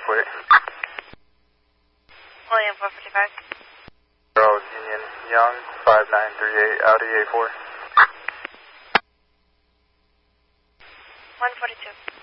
plate. William 455. Charles Union Young 5938 Audi A4. 142.